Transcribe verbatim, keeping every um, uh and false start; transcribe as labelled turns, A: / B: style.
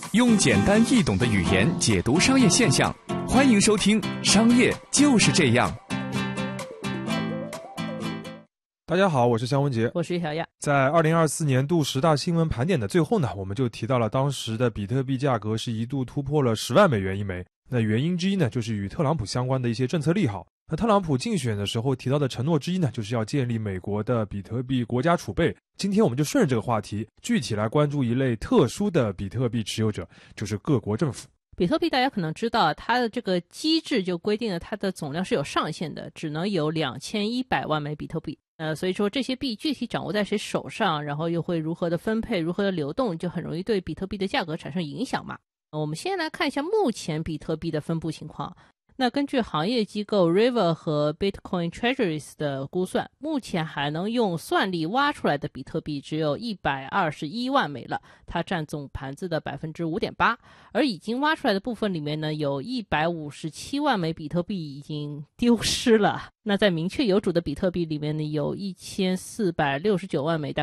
A: 用简单易懂的语言解读商业现象，欢迎收听《商业就是这样》。
B: 大家好，我是香文杰，
C: 我是小亚。
B: 在二零二四年度十大新闻盘点的最后呢，我们就提到了当时的比特币价格是一度突破了十万美元一枚。那原因之一呢，就是与特朗普相关的一些政策利好。那特朗普竞选的时候提到的承诺之一呢，就是要建立美国的比特币国家储备。今天我们就顺着这个话题，具体来关注一类特殊的比特币持有者，就是各国政府。
C: 比特币大家可能知道，它的这个机制就规定了它的总量是有上限的，只能有两千一百万枚比特币。呃，所以说这些币具体掌握在谁手上，然后又会如何的分配，如何的流动，就很容易对比特币的价格产生影响嘛。我们先来看一下目前比特币的分布情况。那根据行业机构 River 和 Bitcoin Treasuries 的估算，目前还能用算力挖出来的比特币只有一百二十一万枚了，它占总盘子的 百分之五点八。 而已经挖出来的部分里面呢，有一百五十七万枚比特币已经丢失了。那在明确有主的比特币里面呢，有一千四百六十九万枚，大